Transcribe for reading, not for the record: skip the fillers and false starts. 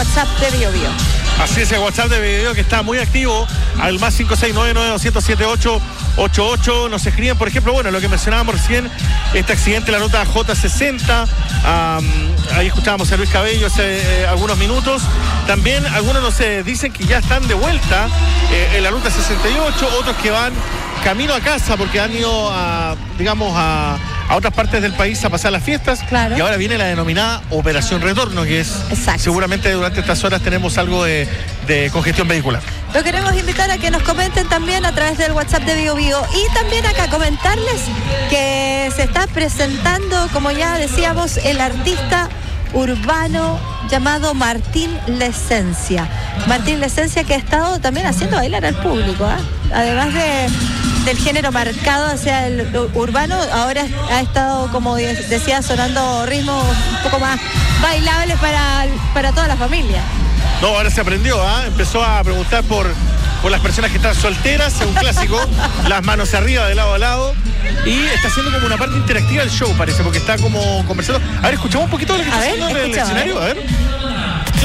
WhatsApp de Bio Bio. Así es, el WhatsApp de Bio Bio que está muy activo, al más 569-9207-888. Nos escriben, por ejemplo, bueno, lo que mencionábamos recién, este accidente en la ruta J60. Ahí escuchábamos a Luis Cabello hace algunos minutos. También algunos nos dicen que ya están de vuelta en la ruta 68, otros que van camino a casa porque han ido a otras partes del país a pasar las fiestas. Claro. Y ahora viene la denominada Operación Retorno, que es seguramente durante estas horas tenemos algo de congestión vehicular. Lo queremos invitar a que nos comenten también a través del WhatsApp de Bio Bio. Y también acá comentarles que se está presentando, como ya decíamos, el artista urbano llamado Martín Lesencia. Martín Lesencia, que ha estado también haciendo bailar al público, ¿eh? Además del género marcado hacia el urbano, ahora ha estado, como decía, sonando ritmos un poco más bailables para toda la familia. No, ahora se aprendió, empezó a preguntar por las personas que están solteras, un clásico, las manos arriba de lado a lado, y está haciendo como una parte interactiva del show, parece, porque está como conversando. A ver, escuchamos un poquito de lo que está haciendo en el escenario, a ver.